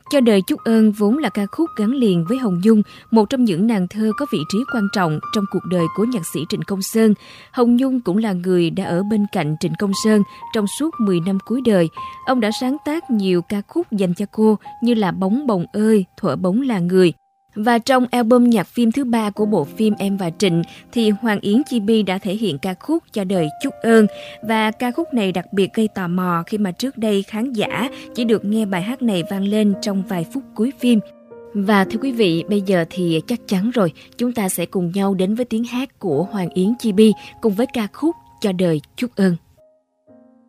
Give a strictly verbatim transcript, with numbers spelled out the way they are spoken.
Cho đời chúc ơn vốn là ca khúc gắn liền với Hồng Nhung, một trong những nàng thơ có vị trí quan trọng trong cuộc đời của nhạc sĩ Trịnh Công Sơn. Hồng Nhung cũng là người đã ở bên cạnh Trịnh Công Sơn trong suốt mười năm cuối đời. Ông đã sáng tác nhiều ca khúc dành cho cô như là Bóng bồng ơi, Thuở bóng là người. Và trong album nhạc phim thứ ba của bộ phim Em và Trịnh thì Hoàng Yến Chi Bi đã thể hiện ca khúc Cho đời chúc ơn. Và ca khúc này đặc biệt gây tò mò khi mà trước đây khán giả chỉ được nghe bài hát này vang lên trong vài phút cuối phim. Và thưa quý vị, bây giờ thì chắc chắn rồi, chúng ta sẽ cùng nhau đến với tiếng hát của Hoàng Yến Chi Bi cùng với ca khúc Cho đời chúc ơn.